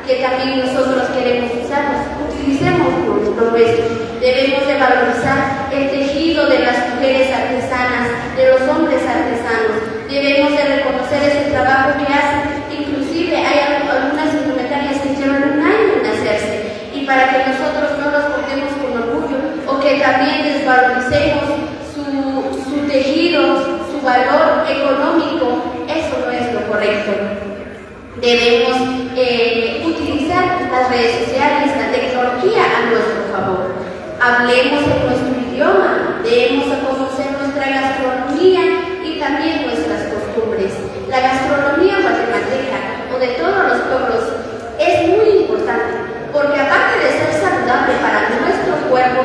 que también nosotros queremos usarlos, utilicemos lo nuestro. Debemos de valorizar el tejido de las mujeres artesanas, de los hombres artesanos. Debemos de reconocer ese trabajo que hacen. Inclusive hay algunas indumentarias que llevan un año en hacerse, y para que nosotros no los portemos con orgullo o que también desvaloricemos su tejido, su valor económico, eso no es lo correcto. Debemos utilizar las redes sociales, la tecnología a nuestro favor. Hablemos en nuestro idioma, debemos conocer nuestra gastronomía y también nuestras costumbres. La gastronomía guatemalteca o de todos los pueblos es muy importante, porque aparte de ser saludable para nuestro cuerpo,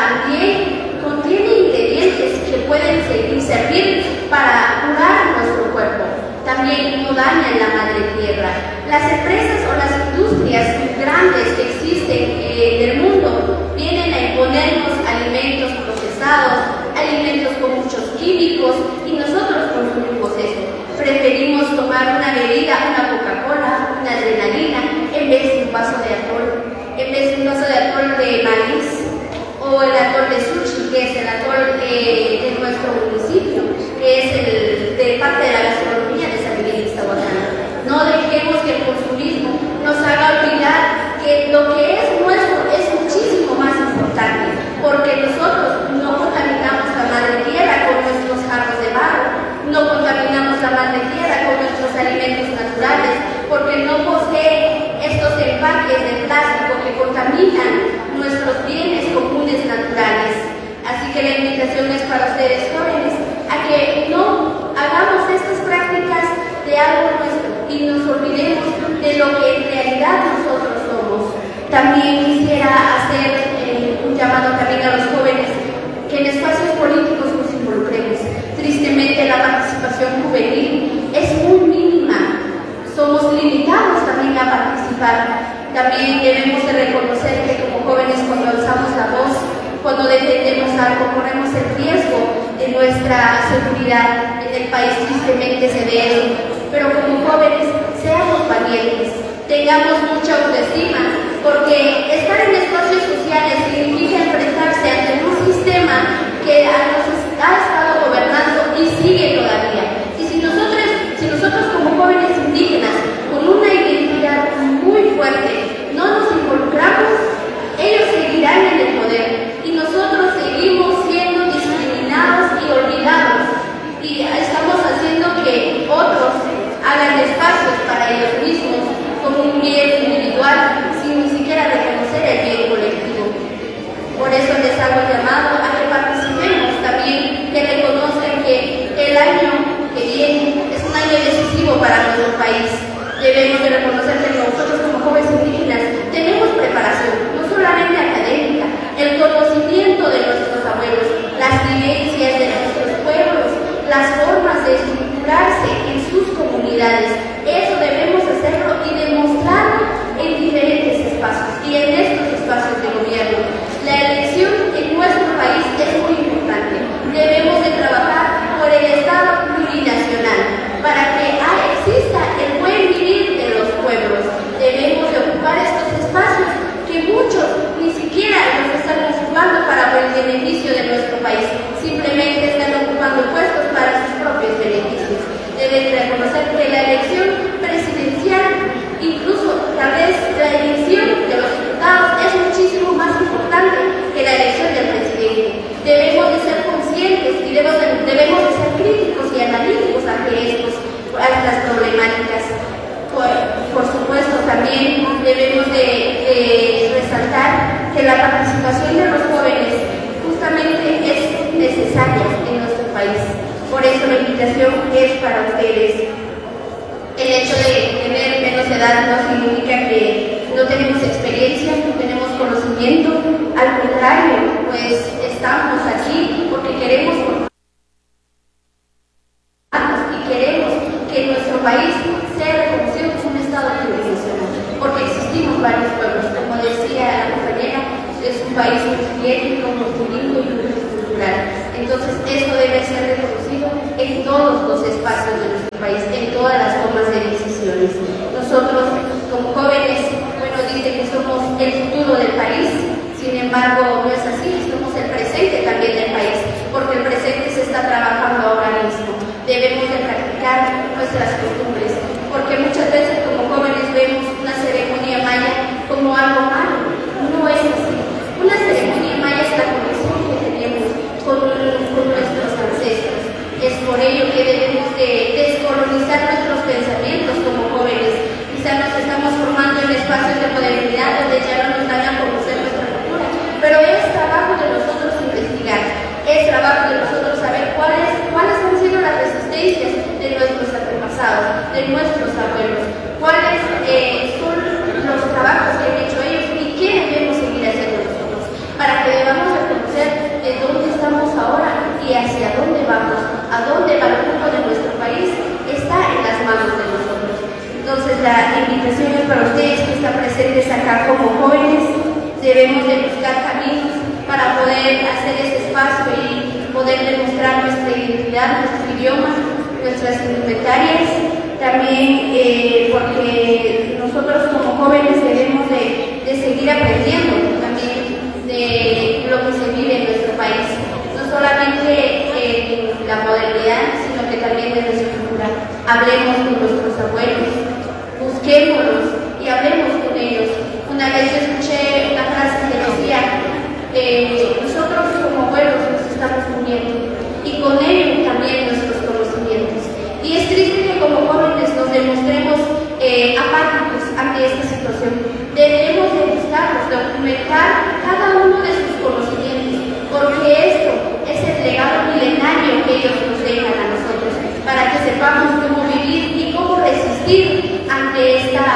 también contiene ingredientes que pueden servir para curar nuestro cuerpo. También no dañan la madre tierra. Las empresas o las industrias grandes que existen en el mundo vienen a imponernos alimentos procesados, alimentos con muchos químicos, y nosotros consumimos eso. Preferimos tomar una bebida, una Coca-Cola, una adrenalina, en vez de un vaso de atol, en vez de un vaso de atol de maíz, o el atol de sushi, que es el atol de nuestro municipio, que es de parte de la gastronomía de San Miguel Iztahuacán. No dejemos que el consumismo nos haga olvidar que lo que es nuestro es muchísimo más importante, porque nosotros no contaminamos la madre tierra con nuestros jarros de barro, no contaminamos la madre tierra con nuestros alimentos naturales, porque no posee estos empaques de plástico que contaminan nuestros bienes comunes naturales. Así que la invitación es para ustedes jóvenes a que no hagamos estas prácticas de algo nuestro y nos olvidemos de lo que en realidad nosotros somos. También quisiera hacer un llamado también a los jóvenes que en espacios políticos nos involucremos. Tristemente la participación juvenil es muy mínima, somos limitados también a participar. También debemos de reconocer que como jóvenes, cuando alzamos la voz, cuando defendemos algo, corremos el riesgo de nuestra seguridad. En el país tristemente se ve eso, pero como jóvenes seamos valientes, tengamos mucha autoestima, porque estar en espacios sociales significa enfrentarse ante un sistema que nos ha estado gobernando y sigue todavía. Y si nosotros como jóvenes indígenas, con una identidad muy fuerte, no nos involucramos, ellos seguirán en el poder y nosotros seguimos siendo discriminados y olvidados, y estamos haciendo que otros hagan espacios para ellos mismos como un bien individual sin ni siquiera reconocer el bien colectivo. Por eso les hago el llamado a que participemos también, que reconozcan que el año que viene es un año decisivo para nuestro país. Debemos de reconocer que nosotros como jóvenes indígenas tenemos preparación, no solamente académica, el conocimiento de nuestros abuelos, las vivencias de nuestros pueblos, las formas de estructurarse en sus comunidades. Eso debemos hacerlo y demostrarlo en diferentes espacios y en estos espacios de gobierno. La elección en nuestro país es muy importante. Debemos de trabajar por el Estado plurinacional para que exista el buen vivir de los pueblos. Debemos de ocupar estos espacios que muchos ni siquiera los están ocupando para el beneficio de nuestro país, simplemente están ocupando puestos para sus propios beneficios. Deben reconocer que la elección presidencial, incluso tal vez la elección de los diputados, es muchísimo más importante que la elección del presidente. Debemos de ser conscientes y debemos de ser críticos y analíticos ante estas problemáticas. Por supuesto, también debemos de resaltar que la participación de los jóvenes justamente es necesaria en nuestro país. Por eso la invitación es para ustedes. El hecho de tener menos edad no significa que no tenemos experiencia, no tenemos conocimiento. Al contrario, pues estamos aquí porque queremos y queremos que nuestro país sea reconocido como un estado plurinacional, porque existimos varios pueblos. Como decía la compañera, es un país multiétnico, multilingüe y multicultural. Entonces esto debe ser reconocido en todos los espacios de nuestro país, en todas las tomas de decisiones. Nosotros como jóvenes respetar nuestras costumbres, porque muchas veces como jóvenes vemos una ceremonia maya como algo malo. No es así. Una ceremonia maya es la conexión que tenemos con nuestros ancestros. Es por ello que debemos de descolonizar nuestros pensamientos como jóvenes. Quizá nos estamos formando en espacios de modernidad donde ya no nos dan a conocer nuestra cultura, pero es trabajo de nosotros investigar, es trabajo de nosotros saber cuáles han sido las resistencias de nuestros antepasados, de nuestros abuelos, cuáles son los trabajos que han hecho ellos y qué debemos seguir haciendo nosotros, para que debamos reconocer de dónde estamos ahora y hacia dónde vamos, a dónde va el rumbo de nuestro país, está en las manos de nosotros. Entonces la invitación es para ustedes que están presentes acá como jóvenes. Debemos de buscar caminos para poder hacer ese espacio y poder demostrar nuestra identidad, nuestro idioma, nuestras indumentarias. También porque nosotros como jóvenes debemos de seguir aprendiendo también de lo que se vive en nuestro país. No solamente en la modernidad, sino que también de nuestra cultura. Hablemos con nuestros abuelos, busquémoslos y hablemos con ellos. Una vez escuché una frase que decía, nosotros como abuelos nos estamos muriendo y con ellos también nuestros conocimientos. Y es triste que como jóvenes nos demostremos apáticos ante esta situación. Debemos de buscarlos, documentar cada uno de sus conocimientos, porque esto es el legado milenario que ellos nos dejan a nosotros, para que sepamos cómo vivir y cómo resistir ante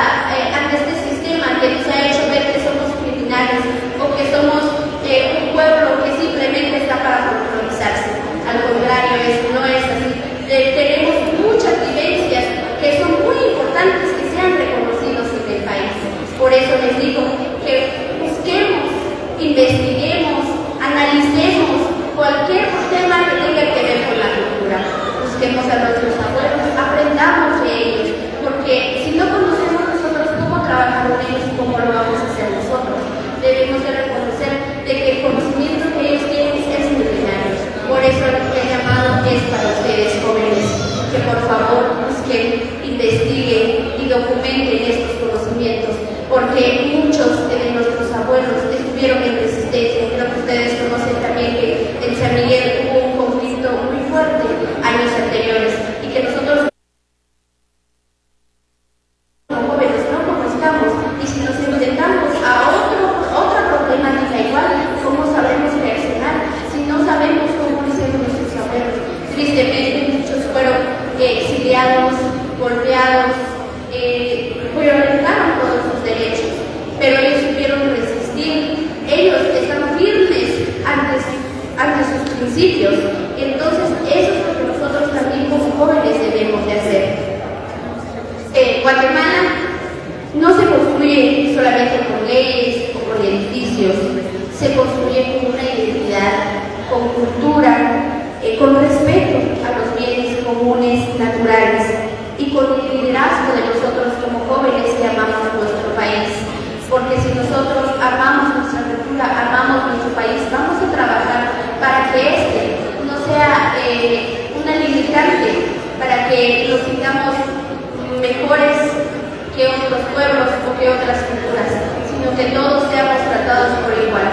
este sistema que nos ha hecho ver que somos criminales o que somos un pueblo que simplemente está para colonizarse. Al contrario, eso no es así. Tenemos muchas vivencias que son muy importantes que sean reconocidos en el país. Por eso les digo que busquemos, investiguemos, analicemos cualquier tema que tenga que ver con la cultura. Busquemos a nuestros abuelos, aprendamos de ellos, porque si no conocemos nosotros cómo trabajar con ellos y cómo lo vamos a hacer nosotros, debemos de reconocer de que el conocimiento que ellos tienen es milenario. Por eso el llamado es para ustedes jóvenes, que por favor busquen, investiguen y documenten estos conocimientos, porque muchos de nuestros abuelos estuvieron en resistencia. Creo que ustedes conocen también que en San Miguel hubo un conflicto muy fuerte años anteriores y que nosotros como jóvenes no conozcamos, y si nos enfrentamos a otra problemática igual, ¿cómo sabemos reaccionar? Si no sabemos cómo hicieron nuestros abuelos. Tristemente muchos fueron exiliados, golpeados, violentaron todos sus derechos, pero ellos supieron resistir, ellos están firmes ante sus principios. Entonces eso es lo que nosotros también como jóvenes debemos de hacer. Guatemala no se construye solamente con leyes o con edificios, se construye con una identidad, con cultura, con respeto a los bienes comunes naturales y con el liderazgo de nosotros como jóvenes que amamos nuestro país. Porque si nosotros amamos nuestra cultura, amamos nuestro país, vamos a trabajar para que este no sea una limitante, para que los tengamos mejores que otros pueblos o que otras culturas, sino que todos seamos tratados por igual.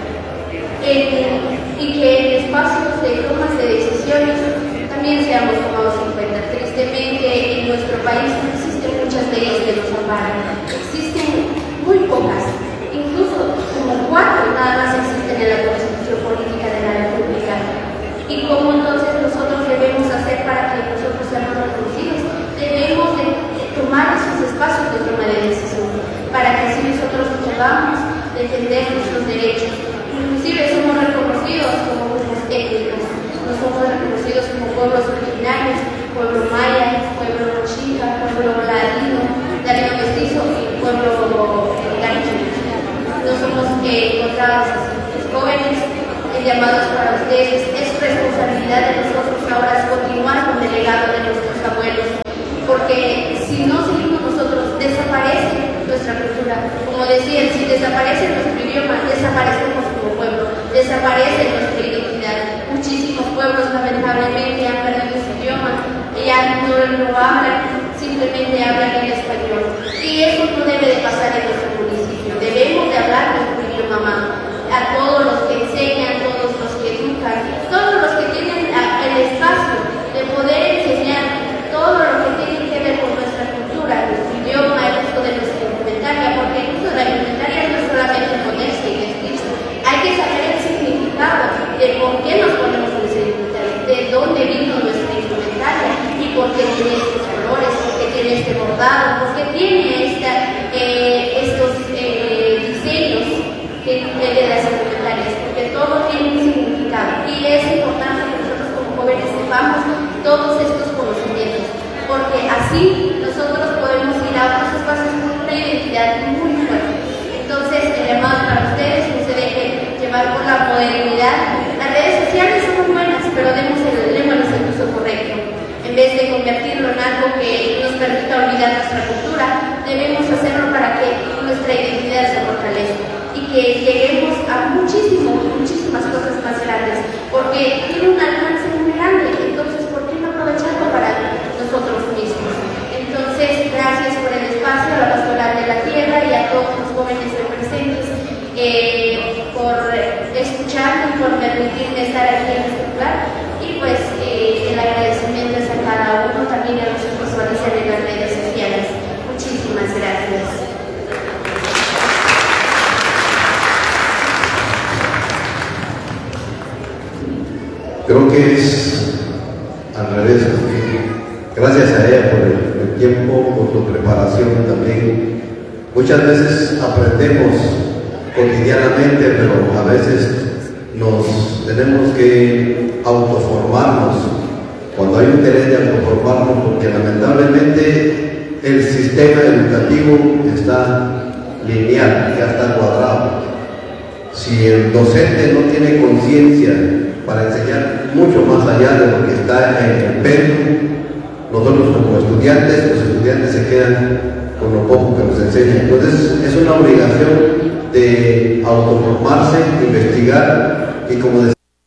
Y que en espacios de tomas de decisiones también seamos tomados en cuenta. Tristemente en nuestro país no existen muchas leyes que nos amparan, existen muy pocas, incluso como 4 nada más existen en la Constitución Política de la República. ¿Y cómo entonces nosotros debemos hacer para que nosotros seamos reconocidos? Debemos de tomar esos espacios de toma de decisión, para que así nosotros nos podamos defender nuestros derechos. Inclusive somos reconocidos como grupos étnicos, no somos reconocidos como pueblos originarios, pueblo maya, pueblo chica, pueblo ladino mestizo y pueblo gancho. No somos encontrados los jóvenes. El llamado es para ustedes, es responsabilidad de nosotros ahora continuar con el legado de nuestros abuelos, porque si no seguimos nosotros, desaparece nuestra cultura. Como decían, si desaparece nuestro idioma, desaparecemos como pueblo, desaparece nuestra identidad. Muchísimos pueblos lamentablemente han perdido su idioma, ya no no hablan, simplemente hablan en español. Y eso no debe de pasar en nuestro municipio. Debemos de hablar nuestro idioma. A todos los que enseñan, todos los que educan, todos los que tienen el espacio de poder enseñar todo lo que tiene que ver con nuestra cultura, nuestro idioma, el uso de nuestra indumentaria, porque el uso de la indumentaria no es solamente ponerse y vestirse, hay que saber el significado de por qué nos ponemos nuestra indumentaria, de dónde vino nuestra indumentaria y por qué tiene estos colores, por qué tiene este bordado, por qué tiene estos diseños de las indumentarias, porque todo tiene un significado y es importante que nosotros como jóvenes sepamos todos estos conocimientos, porque así nosotros podemos ir a otros espacios con una identidad muy fuerte. Entonces, el llamado para ustedes, no se dejen llevar por la modernidad. Las redes sociales son muy buenas, pero démosles el uso correcto. En vez de convertirlo en algo que nos permita olvidar nuestra cultura, debemos hacerlo para que nuestra identidad se fortalezca y que lleguemos a muchísimas cosas más grandes, porque tiene un alcance muy grande. Entonces, ¿por qué no aprovecharlo para nosotros mismos? Entonces, gracias por el espacio, a la Pastoral de la Tierra y a todos los jóvenes presentes por escucharme y por permitirme estar aquí en este lugar. Y pues el agradecimiento es a cada uno, también a los que visualizan en las redes sociales. Muchísimas gracias. Creo que es al revés, gracias a ella por el tiempo, por su preparación también. Muchas veces aprendemos cotidianamente, pero a veces nos tenemos que autoformarnos cuando hay un interés de autoformarnos, porque lamentablemente el sistema educativo está lineal, ya está cuadrado. Si el docente no tiene conciencia para enseñar mucho más allá de lo que está en el pensum, nosotros como estudiantes, los estudiantes se quedan con lo poco que nos enseñan. Entonces es una obligación de autoformarse, investigar, y como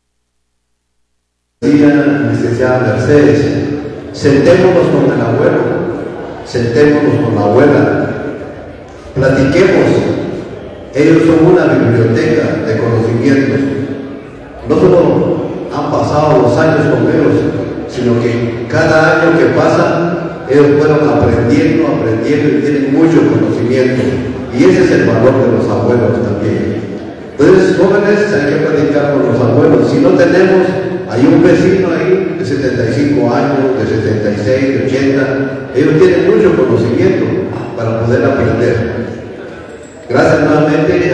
decía la licenciada Mercedes, sentémonos con el abuelo, sentémonos con la abuela, platiquemos. Ellos son una biblioteca de conocimientos. No solo han pasado los años con ellos, sino que cada año que pasa, ellos fueron aprendiendo y tienen mucho conocimiento. Y ese es el valor de los abuelos también. Entonces, jóvenes, hay que platicar con los abuelos. Si no tenemos, hay un vecino ahí de 75 años, de 76, de 80, ellos tienen mucho conocimiento para poder aprender. Gracias nuevamente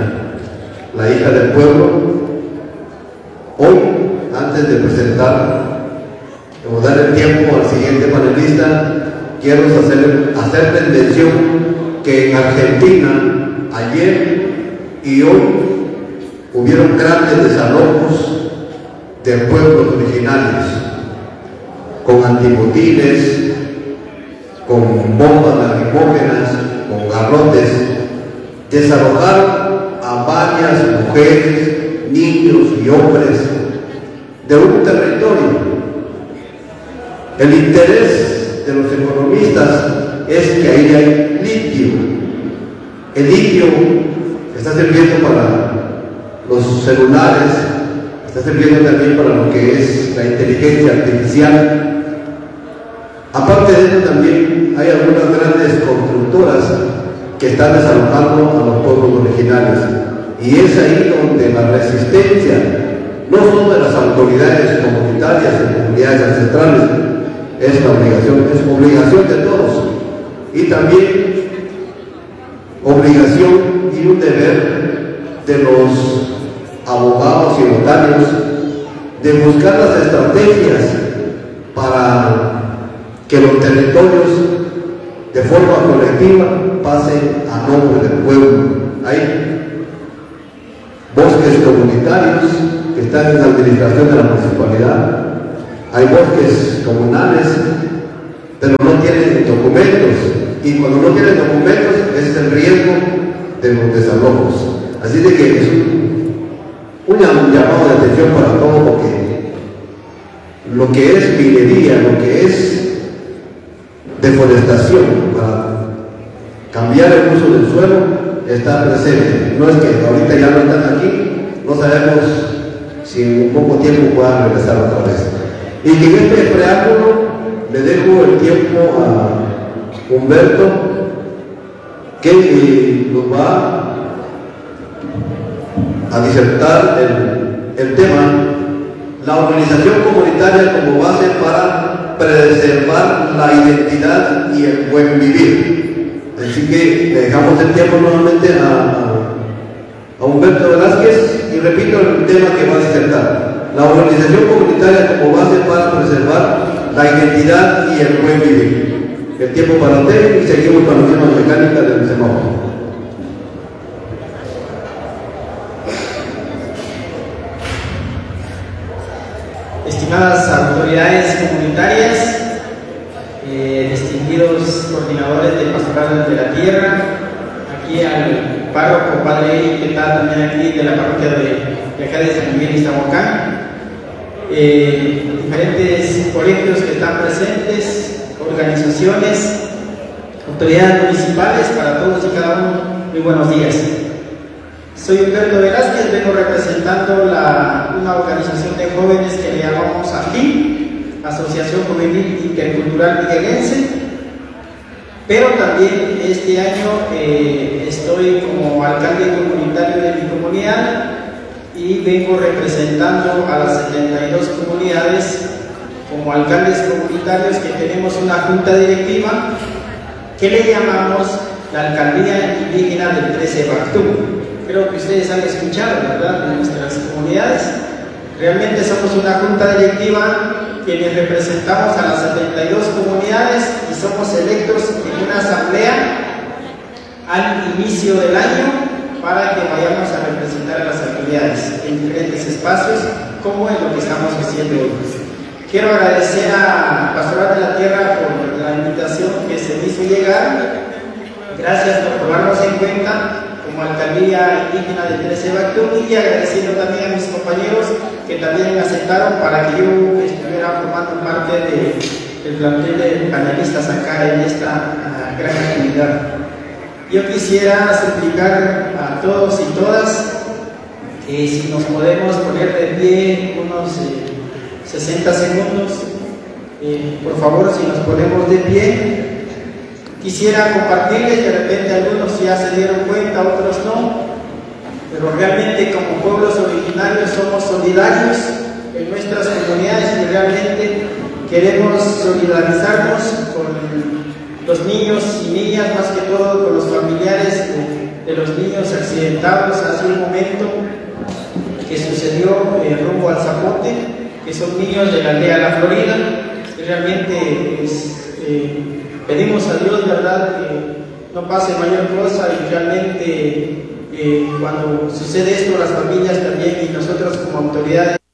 a la hija del pueblo. Hoy, antes de presentar o dar el tiempo al siguiente panelista, quiero hacer mención que en Argentina, ayer y hoy, hubieron grandes desalojos de pueblos originarios, con antimotines, con bombas lacrimógenas, con garrotes. Desalojaron a varias mujeres, niños y hombres de un territorio. El interés de los economistas es que ahí hay litio. El litio está sirviendo para los celulares, está sirviendo también para lo que es la inteligencia artificial. Aparte de eso, también hay algunas grandes constructoras que están desalojando a los pueblos originarios. Y es ahí donde la resistencia, no solo de las autoridades comunitarias y comunidades ancestrales, es obligación de todos. Y también obligación y un deber de los abogados y notarios de buscar las estrategias para que los territorios de forma colectiva pasen a nombre del pueblo. Hay bosques comunitarios que están en la administración de la municipalidad, hay bosques comunales, pero no tienen documentos, y cuando no tienen documentos es el riesgo de los desalojos. Así de que es un llamado de atención para todo, porque lo que es minería, lo que es deforestación, para cambiar el uso del suelo, está presente. No es que ahorita ya no están aquí, no sabemos si en un poco tiempo puedan regresar otra vez. Y que en este preámbulo le dejo el tiempo a Humberto, que nos va a disertar el tema, la organización comunitaria como base para preservar la identidad y el buen vivir. Así que le dejamos el tiempo nuevamente a Humberto Velázquez y repito el tema que va a disertar: la organización comunitaria como base para preservar la identidad y el buen vivir. El tiempo para usted y seguimos con la misma mecánica del semáforo. Estimadas autoridades comunitarias, distinguidos coordinadores del Pastoral de la Tierra, aquí al párroco Padre Eric, que está también aquí de la parroquia de acá de San Miguel Iztahuacán, diferentes colegios que están presentes, organizaciones, autoridades municipales, para todos y cada uno, muy buenos días. Soy Humberto Velázquez, vengo representando una organización de jóvenes que le llamamos AJIM, Asociación Juvenil Intercultural Miguelense, pero también este año estoy como alcalde comunitario de mi comunidad y vengo representando a las 72 comunidades como alcaldes comunitarios, que tenemos una junta directiva que le llamamos la Alcaldía Indígena del 13 Bactú. Creo que ustedes han escuchado, ¿verdad?, de nuestras comunidades. Realmente somos una junta directiva quienes representamos a las 72 comunidades y somos electos en una asamblea al inicio del año para que vayamos a representar a las autoridades en diferentes espacios, como es lo que estamos haciendo hoy. Quiero agradecer a Pastoral de la Tierra por la invitación que se me hizo llegar. Gracias por tomarnos en cuenta como Alcaldía Indígena del 13 Bactú, y agradeciendo también a mis compañeros que también me aceptaron para que yo estuviera formando parte del plantel de panelistas acá en esta gran actividad. Yo quisiera suplicar a todos y todas que si nos podemos poner de pie unos 60 segundos, por favor, si nos ponemos de pie. Quisiera compartirles, de repente algunos ya se dieron cuenta, otros no, pero realmente como pueblos originarios somos solidarios en nuestras comunidades y realmente queremos solidarizarnos con los niños y niñas, más que todo con los familiares de los niños accidentados hace un momento que sucedió rumbo al Zapote, que son niños de la aldea La Florida, y realmente pedimos a Dios, ¿verdad?, que no pase mayor cosa, y realmente cuando sucede esto, las familias también y nosotros como autoridades